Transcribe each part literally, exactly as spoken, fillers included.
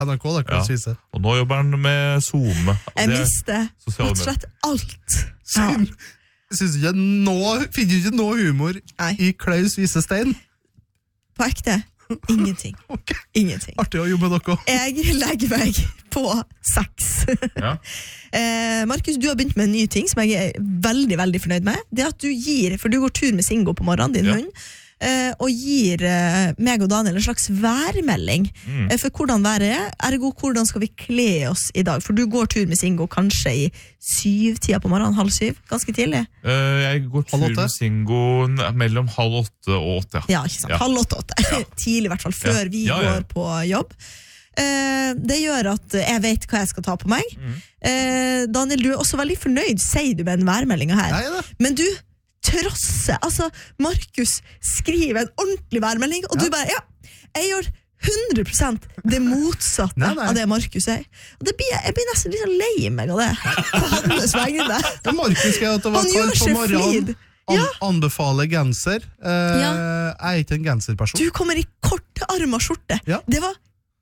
N R K, det kan Ja. svise. Og nå jobber han med Zoom. Jeg mister sosiale rett og slett alt. Ja. Jeg synes ikke noe, finner ikke noe humor Nei. i Klaus Visestein. På ekte, ingenting. Ok. Ingenting. Artig å jobbe med dere. Jeg legger meg på seks. Ja. eh, Markus, du har begynt med en ny ting som jeg er veldig, veldig fornøyd med. Det at du gir, for du går tur med Singo på morgenen, din Ja. hund, eh, og gir eh, meg og Daniel en slags værmelding Mm. eh, for hvordan været er, ergo hvordan skal vi kle oss i dag. For du går tur med Singo kanskje i syv-tida på morgenen, halv syv, ganske tidlig. Eh, jeg går Halv tur åtte? med Singo n- mellom halv åtte og åtte. Ja. Ja, ikke sant? Ja. Halv åtte-åtte. Ja. Tidlig i hvert fall, før Ja. vi Ja, ja. går på jobb. Eh, det gjør at jeg vet hva jeg skal ta på meg. Mm. Eh, Daniel, du er også veldig fornøyd, sier du med den værmeldinga her. Nei, det. Men du trosser, altså Markus skriver en ordentlig værmelding, og Ja. du bare, ja, jeg gjør hundre prosent det motsatte Nei, nei. av det Markus sier. Og det blir, jeg blir nesten litt sånn lei meg av det, på hans vegne. Ja, Markus skrev at det var Han gjør kaldt på seg morgenen. flid. An Ja. Anbefaler genser. Eh, Ja. Jeg er ikke en genserperson. Du kommer i kortarma skjorte. Ja. Det var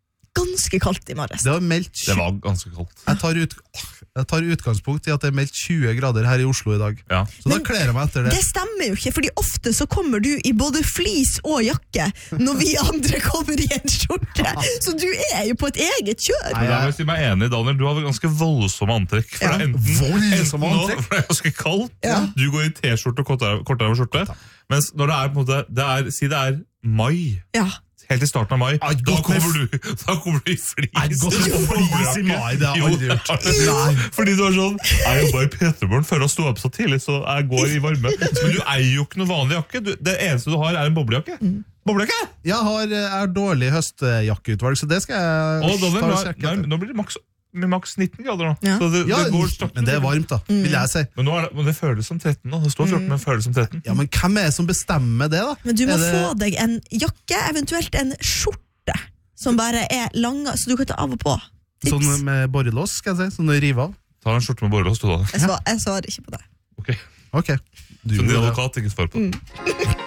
ganske kaldt i morges. Det var meldt Det var ganske kaldt. jeg, tar ut, jeg tar utgangspunkt i at det er meldt tjue grader her i Oslo i dag. Ja. Så da Men kler jeg meg etter det. Det stemmer jo ikke, fordi ofte så kommer du i både flis og jakke når vi andre kommer i en skjorte. Så du er jo på et eget kjør. Nei, Men der må jeg- jeg si meg enig, Daniel. Du har ganske voldsomme antrekk. For Ja. det er enten, Voldsomme enten nå, antrekk? for det er ganske kaldt. Ja. Du går i T-skjorte og kortere kortere skjorte. Mens når det er på en måte, det er, si det er mai, Ja. helt i starten av mai, Ai, da godt med kommer du, da kommer du i flis. Nei, godt med og flis i boblejakke. mai, det har jeg Jo, aldri gjort. det har du. Nei. Fordi du er sånn, jeg jobber i Peterborn før å stå opp så tidlig, så jeg går i varme. Men du eier jo ikke noe vanlig jakke. Du, det eneste du har er en boblejakke. Boblejakke! Jeg har, jeg har dårlig høstjakkeutvalg, så det skal jeg Og Daniel, ta og nå, er- sjekke nei, etter. nå blir det maks, med maks nitten grader nå. Ja. Så det, Ja, det går straks. men det er varmt, da, vil jeg si. Men, nå er det, men det føles som tretten nå. Det står fjorten, men det føles som tretten. Ja, men hvem er det som bestemmer det, da? Men du må Er det- få deg en jakke, eventuelt en skjorte, som bare er lang, så du kan ta av og på. Tips. Sånn med borrelås, skal jeg si? Sånn å rive av? Ta en skjorte med borrelås, du da. Jeg, svar, jeg svarer ikke på det. Ok. Ok. Du Så din gjorde det. advokat ikke svar på det.